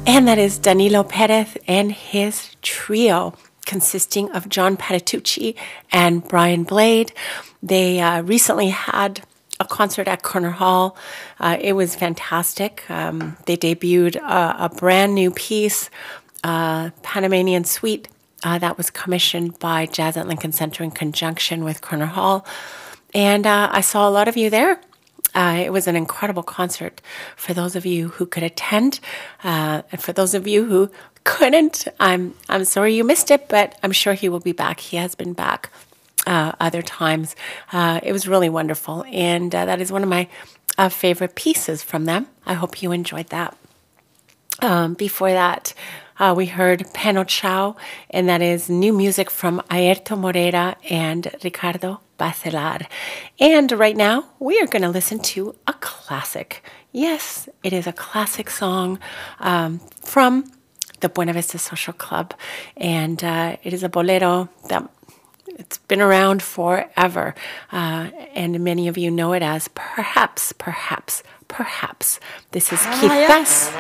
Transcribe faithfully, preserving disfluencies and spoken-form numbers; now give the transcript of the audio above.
And that is Danilo Perez and his trio, consisting of John Patitucci and Brian Blade. They uh, recently had a concert at Kerner Hall. Uh, it was fantastic. Um, they debuted a, a brand new piece, uh, Panamanian Suite, uh, that was commissioned by Jazz at Lincoln Center in conjunction with Kerner Hall. And uh, I saw a lot of you there. Uh, it was an incredible concert for those of you who could attend. Uh, and for those of you who couldn't, I'm I'm sorry you missed it, but I'm sure he will be back. He has been back uh, other times. Uh, it was really wonderful. And uh, that is one of my uh, favorite pieces from them. I hope you enjoyed that. Um, before that, uh, we heard Peno Chao, and that is new music from Airto Moreira and Ricardo Bacelar. And right now, we are going to listen to a classic. Yes, it is a classic song um, from the Buena Vista Social Club, and uh, it is a bolero that it's been around forever, uh, and many of you know it as Perhaps, Perhaps, Perhaps. This is Quizás.